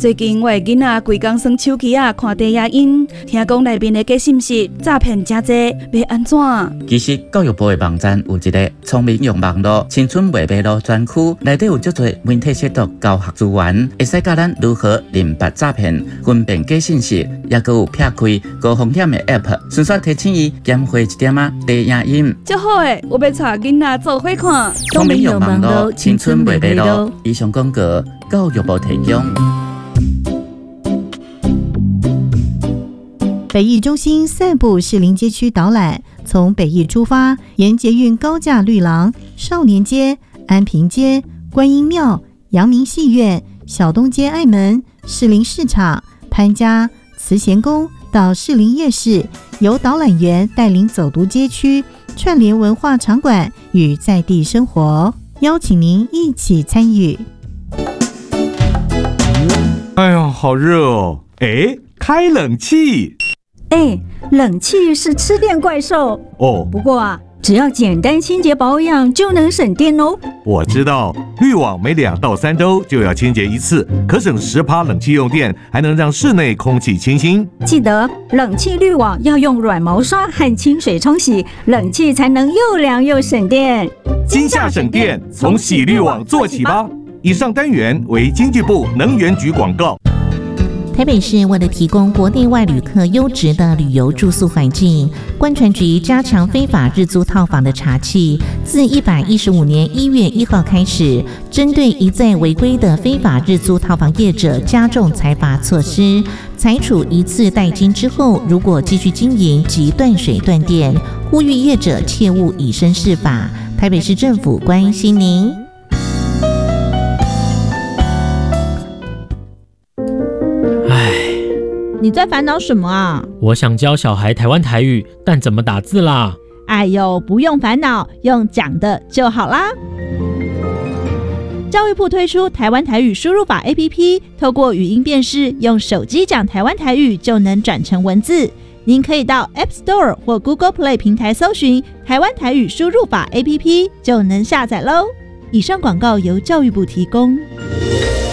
最近我的囡仔规工耍手机看低影音，听讲内面的假信息诈骗真多，要安怎？ 其实教育部的网站有一个聪明用网络青春未迷路专区，内底有足多媒体识读教学资源，会使教咱如何认别诈骗、分辨假信息，也佮有撇开高风险的 App， 顺续提醒伊减花一点低影音。 足好诶，我要带囡仔做伙看。 聪明用网络青春未迷路。以上广告，教育部提供。 北艺中心散步士林街区导览，从北艺出发，沿捷运高架绿廊、少年街、安平街、观音庙、阳明戏院、小东街爱门、士林市场、潘家、慈贤宫到士林夜市，由导览员带领走读街区，串联文化场馆与在地生活，邀请您一起参与。 哎呀，好热哦！哎，开冷气。 冷气是吃电怪兽哦。 不过只要简单清洁保养就能省电哦。 我知道，滤网每2到3周就要清洁一次，可省10%冷气用电，还能让室内空气清新。 记得冷气滤网要用软毛刷和清水冲洗，冷气才能又凉又省电。 今夏省电，从洗滤网做起吧。以上单元为经济部能源局广告。 台北市为了提供国内外旅客优质的旅游住宿环境，观传局加强非法日租套房的查缉，自115年1月1号开始，针对一再违规的非法日租套房业者加重裁罚措施，裁处一次代金之后，如果继续经营即断水断电，呼吁业者切勿以身试法。台北市政府关心您。 你在烦恼什么啊？ 我想教小孩台湾台语，但怎么打字啦？ 哎呦，不用烦恼，用讲的就好啦。教育部推出台湾台语输入法 APP， 透过语音辨识，用手机讲台湾台语就能转成文字。您可以到 App Store 或 Google Play 平台搜寻台湾台语输入法 APP， 就能下载喽。以上广告由教育部提供。